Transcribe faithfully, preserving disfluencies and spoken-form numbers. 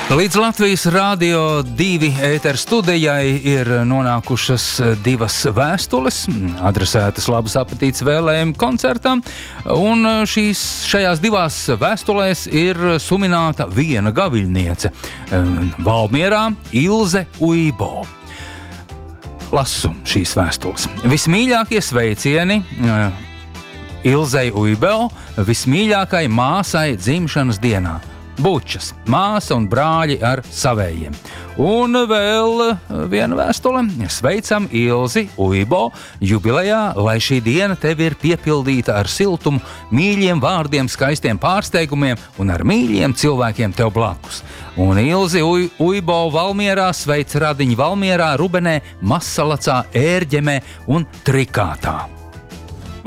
Līdz Latvijas Rādio divi ēteru studijai ir nonākušas divas vēstules, adresētas labas apetītes vēlējumu koncertam, un šīs, šajās divās vēstulēs ir sumināta viena gaviļniece – Valmierā Ilze Uibo. Lasu šīs vēstules. Vismīļākie sveicieni Ilzei Uibo, vismīļākai māsai dzimšanas dienā. Bučas, māsa un brāļi ar savējiem. Un vēl viena vēstule. Sveicam Ilzi Uibo jubilejā, lai šī diena tev ir piepildīta ar siltumu, mīļiem vārdiem, skaistiem pārsteigumiem un ar mīļiem cilvēkiem tev blakus. Un Ilzi Uibo Valmierā sveic radiņi Valmierā, Rubenē, Masalacā, Ērģemē un Trikātā.